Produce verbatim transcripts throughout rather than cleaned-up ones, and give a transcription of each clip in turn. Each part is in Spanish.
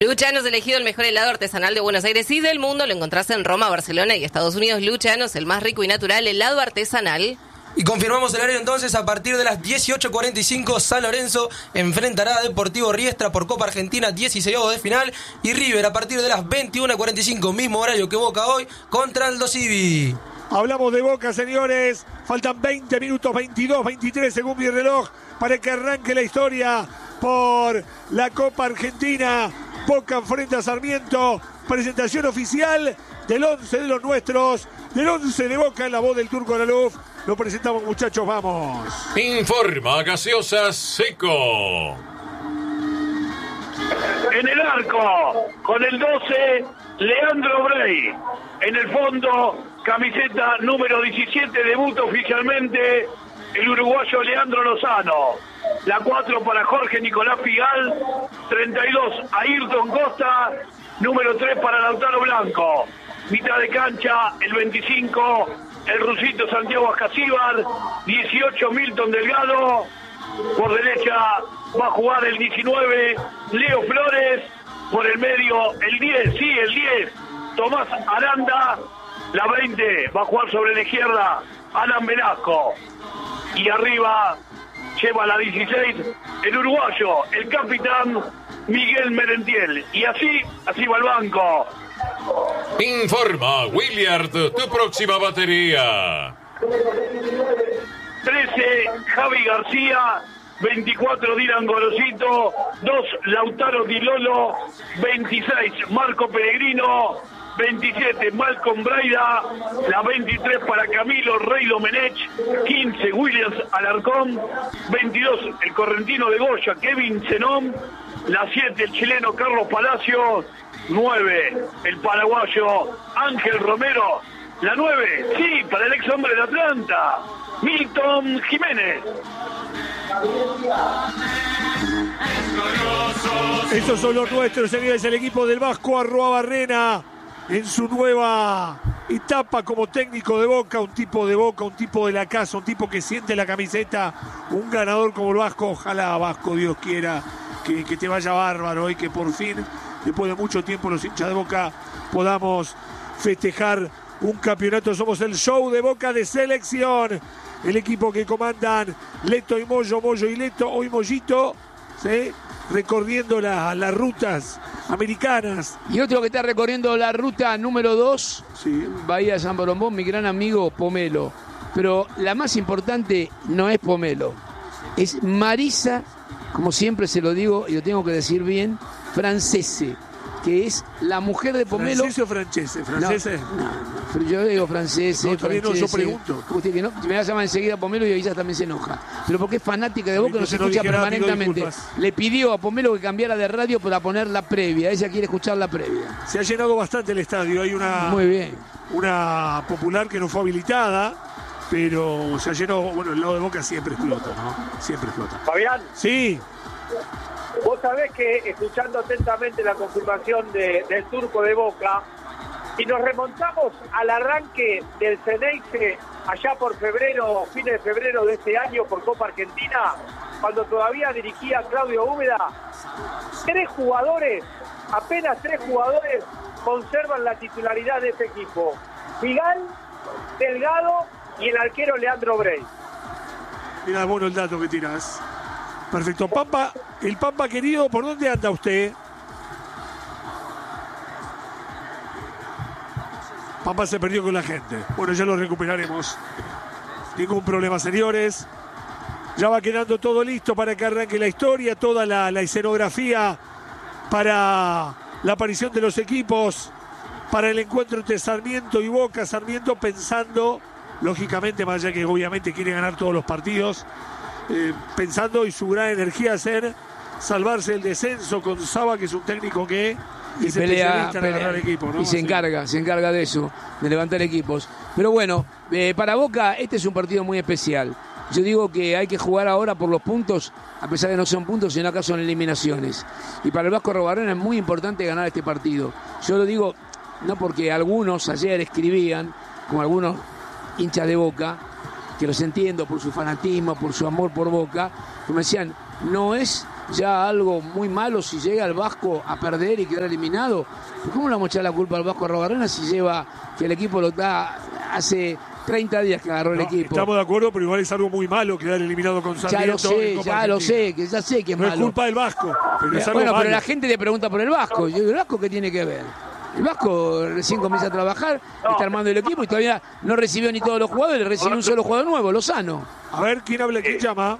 Luciano es elegido el mejor helado artesanal de Buenos Aires y del mundo. Lo encontrás en Roma, Barcelona y Estados Unidos. Luciano es el más rico y natural helado artesanal. Y confirmamos el horario entonces, a partir de las dieciocho cuarenta y cinco, San Lorenzo enfrentará a Deportivo Riestra por Copa Argentina, dieciseisavo de final. Y River a partir de las veintiuna cuarenta y cinco, mismo horario que Boca hoy, contra Aldo Civi. Hablamos de Boca, señores. Faltan veinte minutos, veintidós, veintitrés según mi reloj, para que arranque la historia por la Copa Argentina. Boca enfrenta a Sarmiento. Presentación oficial del once de los nuestros, del once de Boca, en la voz del Turco Laluf. Lo presentamos, muchachos, vamos. Informa Gaseosas Seco. En el arco, con el doce, Leandro Brey. En el fondo, camiseta número diecisiete, debuta oficialmente el uruguayo Leandro Lozano. La cuatro para Jorge Nicolás Figal. treinta y dos, Ayrton Costa. Número tres para Lautaro Blanco. Mitad de cancha, el veinticinco, el rusito Santiago Ascasíbar. dieciocho, Milton Delgado. Por derecha va a jugar el diecinueve, Leo Flores. Por el medio, el diez, sí, el diez, Tomás Aranda. La veinte va a jugar sobre la izquierda, Alan Velasco. Y arriba lleva la dieciséis, el uruguayo, el capitán Miguel Merentiel. Y así, así va el banco. Informa Williard, tu próxima batería. trece, Javi García. veinticuatro, Dylan Gorosito. dos, Lautaro Di Lolo. veintiséis, Marco Pellegrino. veintisiete, Malcolm Braida. La veintitrés para Camilo Rey Domenech. quince, Williams Alarcón. veintidós, el correntino de Goya, Kevin Zenón. La siete, el chileno Carlos Palacios. nueve, el paraguayo Ángel Romero. La nueve, sí, para el ex hombre de Atlanta, Milton Jiménez. Estos son los nuestros, señores, el equipo del Vasco Arruabarrena en su nueva etapa como técnico de Boca, un tipo de Boca, un tipo de la casa, un tipo que siente la camiseta, un ganador como el Vasco. Ojalá, Vasco, Dios quiera que, que te vaya bárbaro y que por fin, después de mucho tiempo, los hinchas de Boca podamos festejar un campeonato. Somos el show de Boca de selección. El equipo que comandan Leto y Moyo, Moyo y Leto, hoy Mollito, ¿sí?, recorriendo la, las rutas americanas. Y otro que está recorriendo la ruta número dos, sí, Bahía de San Borombón, mi gran amigo Pomelo. Pero la más importante no es Pomelo, es Marisa, como siempre se lo digo y lo tengo que decir bien, Francese, que es la mujer de Pomelo. ¿Francese o francese? ¿Francese? No, no, yo digo francese, no, todavía francese. No, yo pregunto. Usted que no, me va a llamar enseguida Pomelo y ella también se enoja. Pero porque es fanática de Boca, nos no escucha dijera, permanentemente. Le pidió a Pomelo que cambiara de radio para poner la previa. Ella quiere escuchar la previa. Se ha llenado bastante el estadio. Hay una, Muy bien, una popular que no fue habilitada, pero se ha llenado. Bueno, el lado de Boca siempre explota, ¿no? Siempre explota. Fabián. Sí. Vos sabés que, escuchando atentamente la confirmación de, del Turco de Boca, y nos remontamos al arranque del Ceneice allá por febrero, fines de febrero de este año por Copa Argentina, cuando todavía dirigía Claudio Úbeda, tres jugadores, apenas tres jugadores, conservan la titularidad de ese equipo. Figal, Delgado y el arquero Leandro Brey. Mirá, bueno el dato que tirás. Perfecto. Pampa, el Pampa querido, ¿por dónde anda usted? Pampa se perdió con la gente. Bueno, ya lo recuperaremos. Ningún problema, señores. Ya va quedando todo listo para que arranque la historia, toda la, la escenografía para la aparición de los equipos, para el encuentro entre Sarmiento y Boca. Sarmiento pensando, lógicamente, más allá que obviamente quiere ganar todos los partidos, Eh, pensando y su gran energía hacer salvarse el descenso con Saba, que es un técnico que y es pelea, especialista en pelea, agarrar equipos, ¿no? y se Sí. encarga, se encarga de eso, de levantar equipos. Pero bueno, eh, para Boca este es un partido muy especial. Yo digo que hay que jugar ahora por los puntos, a pesar de que no son puntos, sino acá son eliminaciones. Y para el Vasco Arruabarrena es muy importante ganar este partido. Yo lo digo no porque algunos ayer escribían, como algunos hinchas de Boca, que los entiendo por su fanatismo, por su amor por Boca, que me decían, no es ya algo muy malo si llega el Vasco a perder y quedar eliminado. ¿Cómo le vamos a echar la culpa al Vasco Arruabarrena si lleva que el equipo lo está hace treinta días que agarró el No, equipo? Estamos de acuerdo, pero igual es algo muy malo quedar eliminado con Sarmiento. Ya lo sé, en Copa ya Argentina. lo sé, que ya sé que es No malo. es culpa del Vasco, pero es algo Bueno, malo. pero la gente le pregunta por el Vasco. Yo digo, ¿el Vasco qué tiene que ver? El Vasco recién comienza a trabajar, está armando el equipo y todavía no recibió ni todos los jugadores, recibió un solo jugador nuevo, Lozano. A ver, ¿quién habla? ¿Quién llama?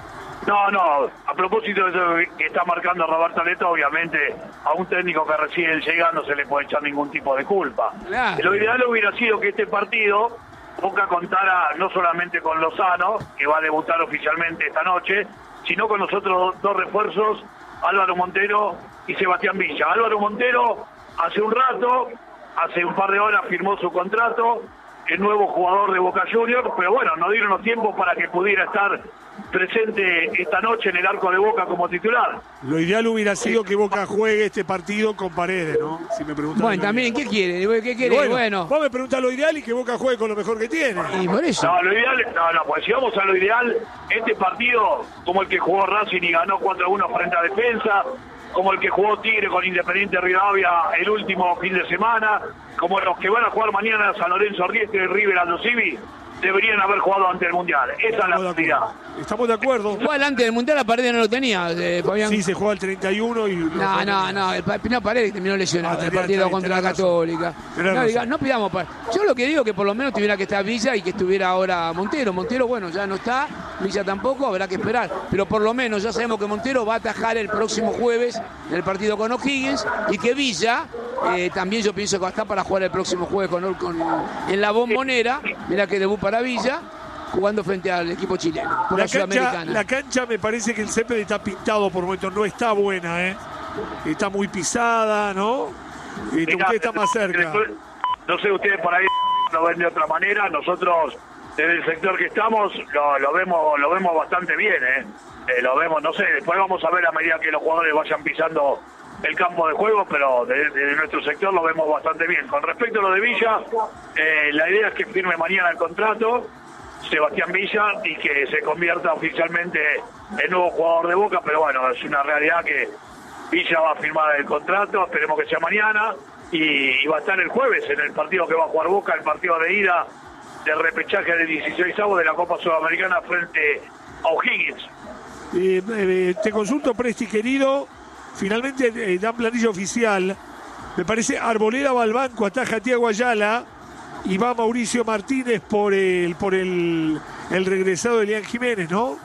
No, no, a propósito de eso que está marcando Roberto Leto, obviamente a un técnico que recién llega no se le puede echar ningún tipo de culpa. Claro. Lo ideal hubiera sido que este partido Boca contara no solamente con Lozano, que va a debutar oficialmente esta noche, sino con los otros dos refuerzos, Álvaro Montero y Sebastián Villa. Álvaro Montero hace un rato, hace un par de horas firmó su contrato, el nuevo jugador de Boca Juniors, pero bueno, no dieron los tiempos para que pudiera estar presente esta noche en el arco de Boca como titular. Lo ideal hubiera sido que Boca juegue este partido con Paredes, ¿no? Si me preguntan. Bueno, también, ¿qué quiere? ¿Qué quiere? Bueno, Bueno, vos me preguntás lo ideal y que Boca juegue con lo mejor que tiene. y por eso. No, lo ideal, no, no, pues si vamos a lo ideal, este partido, como el que jugó Racing y ganó cuatro a uno frente a Defensa, como el que jugó Tigre con Independiente Rivadavia el último fin de semana, como los que van a jugar mañana San Lorenzo Riestre y River Aldo Civi, deberían haber jugado ante el Mundial. Esa es la Estamos de realidad. acuerdo. Estamos de acuerdo. Igual antes del Mundial la Paredes no lo tenía, eh, Fabián. Sí, se juega el treinta y uno y... No, no, no, el pa- Pino Paredes terminó lesionado Ah, en el tenés- partido tenés- contra la tenés razón. Católica. Tenés No, razón. diga, no pidamos para. Yo lo que digo es que por lo menos tuviera que estar Villa y que estuviera ahora Montero. Montero, bueno, ya no está, Villa tampoco, habrá que esperar. Pero por lo menos ya sabemos que Montero va a atajar el próximo jueves en el partido con O'Higgins y que Villa, eh, también yo pienso que va a estar para jugar el próximo jueves con, con en la Bombonera. Mirá que debut para Villa, jugando frente al equipo chileno, por la, La cancha, Sudamericana. la cancha me parece que el césped está pintado por momentos, no está buena, ¿eh? Está muy pisada, ¿no? Este, Mirá, usted está más cerca. No sé, ustedes por ahí lo ven de otra manera, nosotros desde el sector que estamos lo, lo vemos lo vemos bastante bien, ¿eh? Eh, lo vemos, no sé, después vamos a ver a medida que los jugadores vayan pisando el campo de juego, pero desde, desde nuestro sector lo vemos bastante bien. Con respecto a lo de Villa, eh, la idea es que firme mañana el contrato Sebastián Villa y que se convierta oficialmente en nuevo jugador de Boca, pero bueno, es una realidad que Villa va a firmar el contrato, esperemos que sea mañana, y, y va a estar el jueves en el partido que va a jugar Boca, el partido de ida del repechaje del dieciseisavo de la Copa Sudamericana frente a O'Higgins. Eh, eh, te consulto, Presti, querido. Finalmente eh, dan planilla oficial. Me parece Arboleda va al banco, ataja a Tiago Ayala y va Mauricio Martínez por el por el, el regresado de Elian Jiménez, ¿no?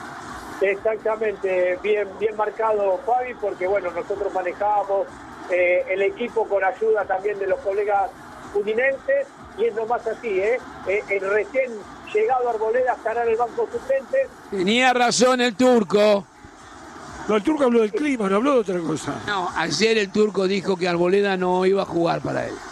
Exactamente, bien, bien marcado, Fabi, porque bueno, nosotros manejábamos eh, el equipo con ayuda también de los colegas udinenses, y es nomás así, ¿eh? eh el recién llegado Arboleda estará en el banco suplente. Tenía razón el turco. No, el turco habló del clima, no habló de otra cosa. No, ayer el turco dijo que Arboleda no iba a jugar para él.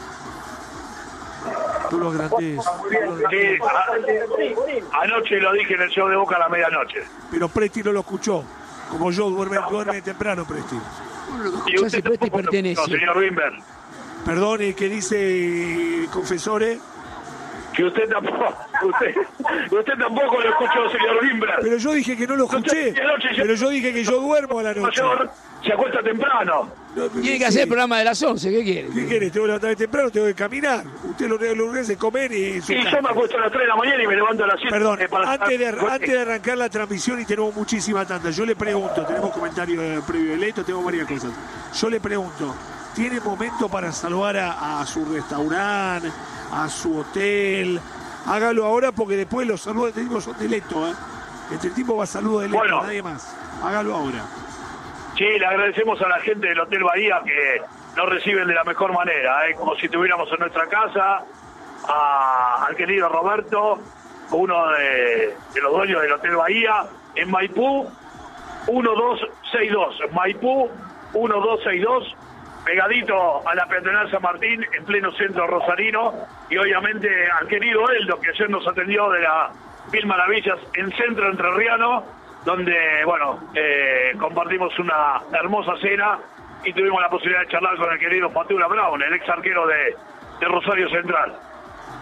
Tú lo agrandés. Sí, a- anoche lo dije en el show de Boca a la medianoche. Pero Presti no lo escuchó. Como yo, duerme, duerme temprano, Presti. Y usted Presti tampoco lo pertenece. escuchó, señor Wimber, Perdone, ¿qué dice Confesore? que usted tampoco, usted, usted tampoco lo escuchó, señor Wimber. Pero yo dije que no lo escuché. Usted anoche ya- Pero yo dije que yo duermo a la noche. Mayor se acuesta temprano. No, Tiene que sí. hacer el programa de las once, ¿qué quiere? ¿Qué querés? Tengo que levantarme temprano, tengo que caminar. Usted lo lo que hace es comer y en su Y casa. yo me acuesto a las tres de la mañana y me levanto a las siete. Perdón, eh, para antes de, estar- antes de arrancar la transmisión, y tenemos muchísima tanta, yo le pregunto, tenemos comentarios eh, previo de esto, tenemos varias cosas. Yo le pregunto, ¿tiene momento para saludar a, a su restaurante, a su hotel? Hágalo ahora porque después los saludos de tipo son de Leto, ¿eh? Este tipo va a saludar de Leto, Bueno. nadie más. Hágalo ahora. Sí, le agradecemos a la gente del Hotel Bahía que nos reciben de la mejor manera, ¿eh? Como si estuviéramos en nuestra casa, a- al querido Roberto, uno de, de los dueños del Hotel Bahía, en Maipú, uno dos seis dos, Maipú, uno dos seis dos, pegadito a la peatonal San Martín, en pleno centro rosarino, y obviamente al querido Eldo, que ayer nos atendió de la Mil Maravillas en Centro Entrerriano, donde, bueno, eh, compartimos una hermosa cena y tuvimos la posibilidad de charlar con el querido Fatula Brown, el ex arquero de, de Rosario Central.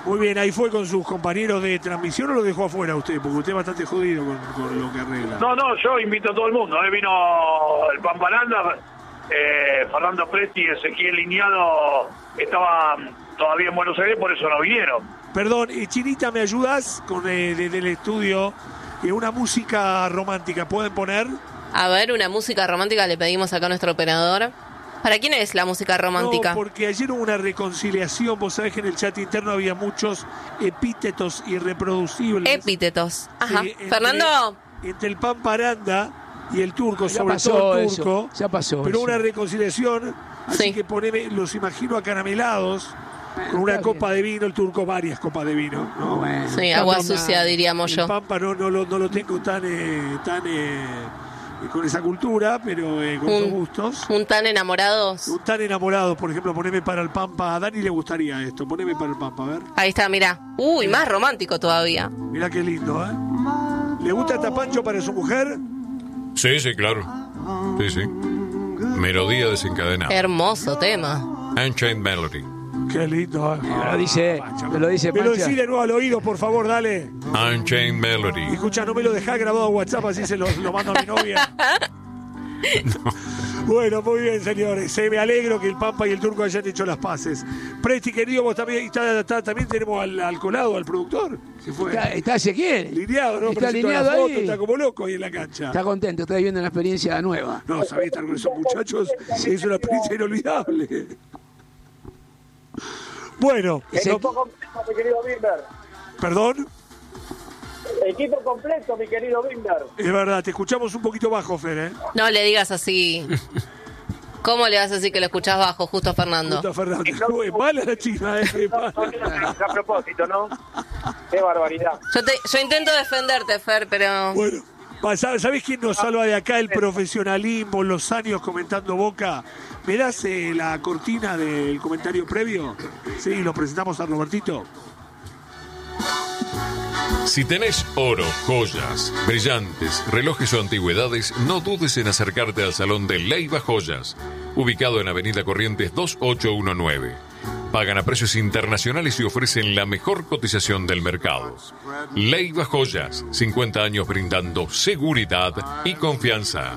Muy bien, ahí fue con sus compañeros de transmisión o lo dejó afuera usted, porque usted es bastante jodido con, con lo que arregla. No, no, yo invito a todo el mundo. ¿eh? Vino el Pamparanda, eh, Fernando Presti y Ezequiel Liñado estaban todavía en Buenos Aires, por eso no vinieron. Perdón, y Chinita, ¿me ayudas con eh, desde el estudio? Eh, una música romántica, ¿pueden poner? A ver, una música romántica le pedimos acá a nuestro operador. ¿Para quién es la música romántica? No, porque ayer hubo una reconciliación. Vos sabés que en el chat interno había muchos epítetos irreproducibles. Epítetos. Ajá. Sí, entre, Fernando. Entre el Pamparanda y el turco, Ya sobre pasó todo el eso, turco. ya pasó Pero eso. una reconciliación. Así Sí. que poneme, los imagino acaramelados. Con una está copa bien. de vino, el turco varias copas de vino. ¿no? Bueno, Sí, está agua normal. sucia, diríamos El yo. Pampa no, no, lo, no lo tengo tan, eh, tan eh, con esa cultura, pero eh, con esos Un, gustos. un tan enamorados. Tan enamorados, por ejemplo, poneme para el Pampa. A Dani le gustaría esto, poneme para el Pampa, a ver. Ahí está, mirá. Uy, más romántico todavía. Mirá qué lindo, ¿eh? ¿Le gusta Tapancho para su mujer? Sí, sí, claro. Sí, sí. Melodía desencadenada. Hermoso tema. Unchained Melody. Qué lindo, ¿eh? Me lo dice, me lo dice Me lo Pancha. decís de nuevo al oído, por favor, dale. Unchained Melody. Escucha, no me lo dejás grabado a WhatsApp, así se lo, lo mando a mi novia. Bueno, muy bien, señores. Se me alegro que el Pampa y el turco hayan hecho las paces. Presti, querido, vos también, está, está- también tenemos al, al colado, al productor. Se fue. Está, está Ezequiel. Lineado, ¿no? Está Presentó la alineado foto, ahí. está como loco ahí en la cancha. Está contento, está viviendo una experiencia nueva. No, sabés estar con esos muchachos, es una experiencia inolvidable. Bueno, Ese- no- Equipo completo, mi querido Bimber. perdón, Equipo completo, mi querido Bimber. es verdad, te escuchamos un poquito bajo, Fer, ¿eh? No le digas así. ¿Cómo le vas a decir que lo escuchás bajo, justo a Fernando? Justo a Fernando. Es mala la china, ¿eh? Es mala. A propósito, ¿no? Qué barbaridad. Yo, te, yo intento defenderte, Fer, pero... Bueno, pasa- ¿sabés quién nos salva de acá? El profesionalismo, los años comentando Boca. ¿Me das eh, la cortina del comentario previo? Sí, lo presentamos a Robertito. Si tenés oro, joyas, brillantes, relojes o antigüedades, no dudes en acercarte al Salón de Leiva Joyas, ubicado en Avenida Corrientes dos ocho uno nueve. Pagan a precios internacionales y ofrecen la mejor cotización del mercado. Leiva Joyas, cincuenta años brindando seguridad y confianza.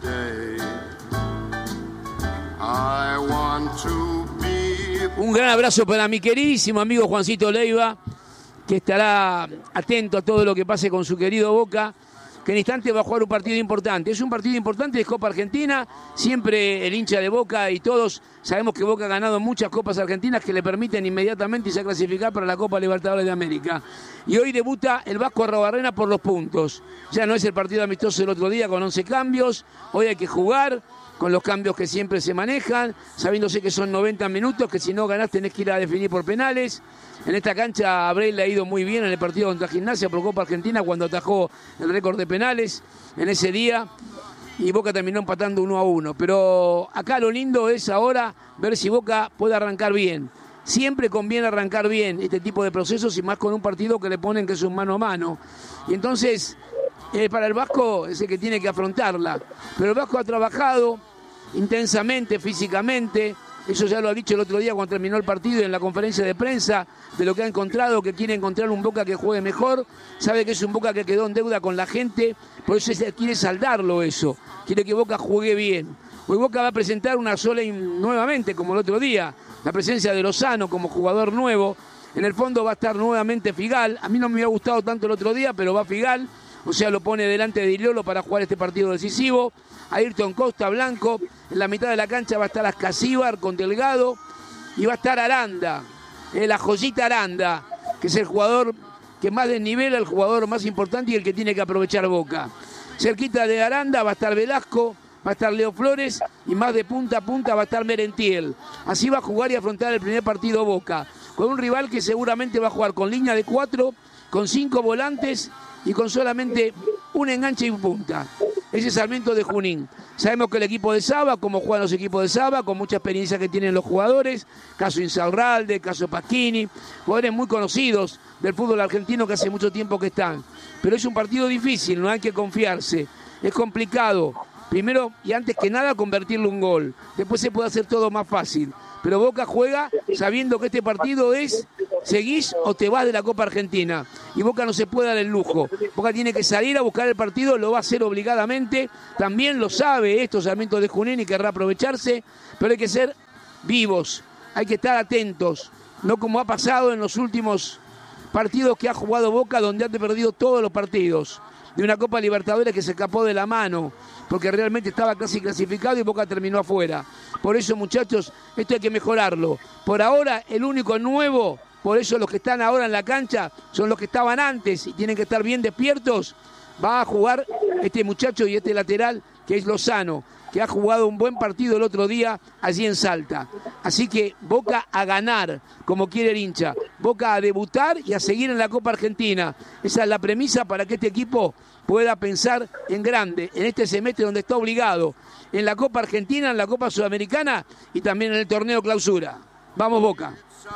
Un gran abrazo para mi queridísimo amigo Juancito Leiva, que estará atento a todo lo que pase con su querido Boca, que en instante va a jugar un partido importante. Es un partido importante, es Copa Argentina, siempre el hincha de Boca y todos sabemos que Boca ha ganado muchas Copas Argentinas que le permiten inmediatamente irse a clasificar para la Copa Libertadores de América. Y hoy debuta el Vasco Arrobarrena por los puntos. Ya no es el partido amistoso del otro día con once cambios, hoy hay que jugar con los cambios que siempre se manejan, sabiéndose que son noventa minutos, que si no ganás tenés que ir a definir por penales. En esta cancha Abreu le ha ido muy bien en el partido contra Gimnasia por Copa Argentina cuando atajó el récord de penales en ese día y Boca terminó empatando uno a uno. Pero acá lo lindo es ahora ver si Boca puede arrancar bien. Siempre conviene arrancar bien este tipo de procesos y más con un partido que le ponen que es un mano a mano. Y entonces, eh, para el Vasco es el que tiene que afrontarla. Pero el Vasco ha trabajado intensamente, físicamente. Eso ya lo ha dicho el otro día cuando terminó el partido y en la conferencia de prensa, de lo que ha encontrado, que quiere encontrar un Boca que juegue mejor, sabe que es un Boca que quedó en deuda con la gente, por eso quiere saldarlo eso, quiere que Boca juegue bien. Hoy Boca va a presentar una sola y nuevamente, como el otro día, la presencia de Lozano como jugador nuevo, en el fondo va a estar nuevamente Figal, a mí no me había gustado tanto el otro día, pero va Figal, o sea, lo pone delante de Iriolo para jugar este partido decisivo. Ayrton Costa, Blanco, en la mitad de la cancha va a estar Ascasíbar con Delgado y va a estar Aranda, eh, la joyita Aranda, que es el jugador que más desnivela, el jugador más importante y el que tiene que aprovechar Boca. Cerquita de Aranda va a estar Velasco, va a estar Leo Flores y más de punta a punta va a estar Merentiel. Así va a jugar y afrontar el primer partido Boca, con un rival que seguramente va a jugar con línea de cuatro, con cinco volantes y con solamente un enganche y un punta. Ese es Sarmiento de Junín. Sabemos que el equipo de Saba, como juegan los equipos de Saba, con mucha experiencia que tienen los jugadores, caso Insaurralde, caso Pasquini, jugadores muy conocidos del fútbol argentino que hace mucho tiempo que están. Pero es un partido difícil, no hay que confiarse. Es complicado. Primero y antes que nada convertirle un gol. Después se puede hacer todo más fácil. Pero Boca juega sabiendo que este partido es seguís o te vas de la Copa Argentina. Y Boca no se puede dar el lujo. Boca tiene que salir a buscar el partido, lo va a hacer obligadamente. También lo sabe esto Sarmiento de Junín y querrá aprovecharse, pero hay que ser vivos, hay que estar atentos. No como ha pasado en los últimos partidos que ha jugado Boca, donde ha perdido todos los partidos. De una Copa Libertadores que se escapó de la mano, porque realmente estaba casi clasificado y Boca terminó afuera. Por eso, muchachos, esto hay que mejorarlo. Por ahora, el único nuevo, por eso los que están ahora en la cancha son los que estaban antes y tienen que estar bien despiertos. Va a jugar este muchacho y este lateral, que es Lozano, que ha jugado un buen partido el otro día allí en Salta. Así que Boca a ganar, como quiere el hincha. Boca a debutar y a seguir en la Copa Argentina. Esa es la premisa para que este equipo pueda pensar en grande, en este semestre donde está obligado, en la Copa Argentina, en la Copa Sudamericana y también en el torneo Clausura. Vamos Boca.